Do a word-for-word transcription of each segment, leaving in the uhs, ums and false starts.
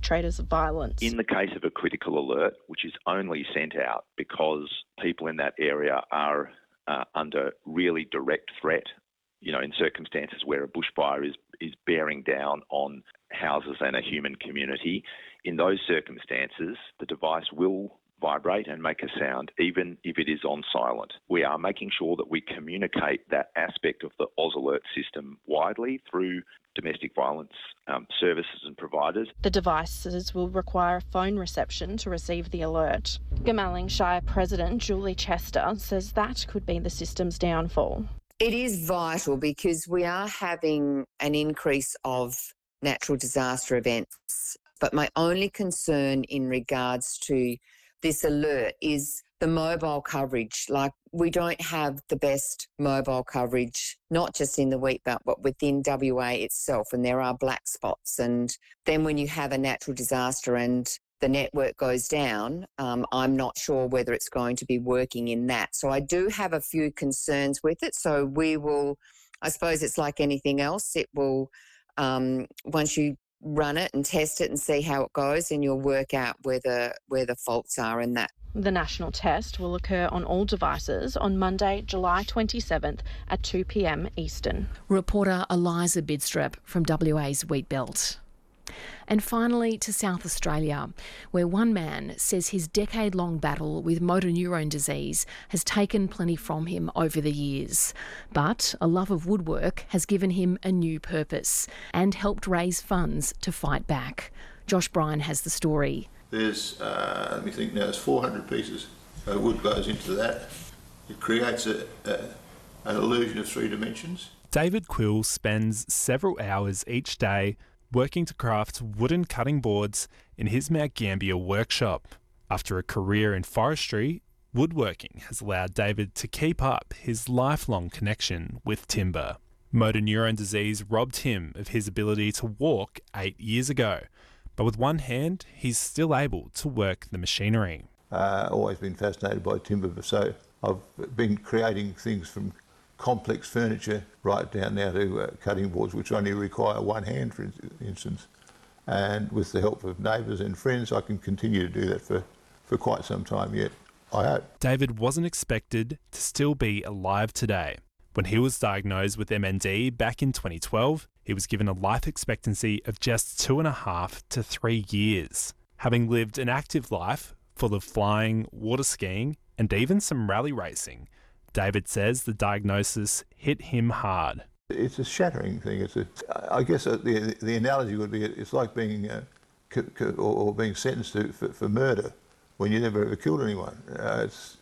perpetrators of violence. In the case of a critical alert, which is only sent out because people in that area are uh, under really direct threat, you know, in circumstances where a bushfire is, is bearing down on houses and a human community, in those circumstances, the device will vibrate and make a sound, even if it is on silent. We are making sure that we communicate that aspect of the Oz Alert system widely through domestic violence um, services and providers. The devices will require a phone reception to receive the alert. Goomalling Shire President Julie Chester says that could be the system's downfall. It is vital because we are having an increase of natural disaster events. But my only concern in regards to this alert is the mobile coverage. Like, we don't have the best mobile coverage, not just in the wheat belt, but within W A itself, and there are black spots. And then when you have a natural disaster and the network goes down, um, I'm not sure whether it's going to be working in that. So I do have a few concerns with it. So we will, I suppose it's like anything else, it will, um, once you run it and test it and see how it goes, and you'll work out where the, where the faults are in that. The national test will occur on all devices on Monday, July twenty-seventh at two p m Eastern. Reporter Eliza Bidstrup from W A's Wheatbelt. And finally to South Australia, where one man says his decade-long battle with motor neurone disease has taken plenty from him over the years. But a love of woodwork has given him a new purpose and helped raise funds to fight back. Josh Bryan has the story. There's, uh, let me think now, there's four hundred pieces of wood goes into that. It creates a, a, an illusion of three dimensions. David Quill spends several hours each day working to craft wooden cutting boards in his Mount Gambier workshop. After a career in forestry, woodworking has allowed David to keep up his lifelong connection with timber. Motor neurone disease robbed him of his ability to walk eight years ago, but with one hand, he's still able to work the machinery. Uh, always been fascinated by timber, so I've been creating things from complex furniture right down now to uh, cutting boards, which only require one hand, for instance. And with the help of neighbours and friends, I can continue to do that for, for quite some time yet, I hope. David wasn't expected to still be alive today. When he was diagnosed with M N D back in twenty twelve, he was given a life expectancy of just two and a half to three years. Having lived an active life full of flying, water skiing, and even some rally racing, David says the diagnosis hit him hard. It's a shattering thing. It's a, I guess the the analogy would be it's like being uh, c- c- or, or being sentenced to for, for murder when you never ever killed anyone. Uh, it's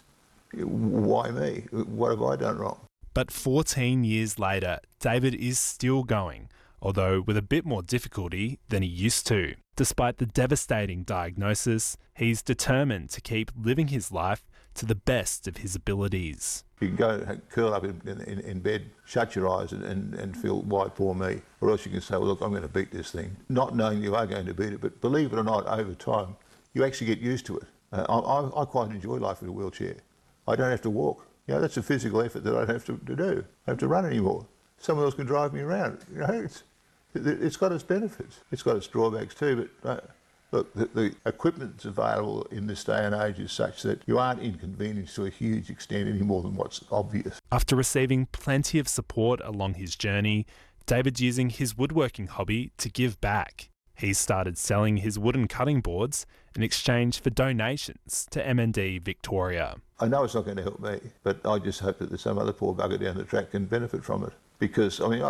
why me? What have I done wrong? But fourteen years later, David is still going, although with a bit more difficulty than he used to. Despite the devastating diagnosis, he's determined to keep living his life to the best of his abilities. You can go curl up in, in, in bed, shut your eyes and, and, and feel, why poor me? Or else you can say, well, look, I'm going to beat this thing. Not knowing you are going to beat it, but believe it or not, over time, you actually get used to it. Uh, I, I quite enjoy life in a wheelchair. I don't have to walk. You know, that's a physical effort that I don't have to, to do. I don't have to run anymore. Someone else can drive me around. You know, it's, it's got its benefits. It's got its drawbacks too, but uh, look, the, the equipment that's available in this day and age is such that you aren't inconvenienced to a huge extent any more than what's obvious. After receiving plenty of support along his journey, David's using his woodworking hobby to give back. He's started selling his wooden cutting boards in exchange for donations to M N D Victoria. I know it's not going to help me, but I just hope that there's some other poor bugger down the track can benefit from it. Because, I mean, I,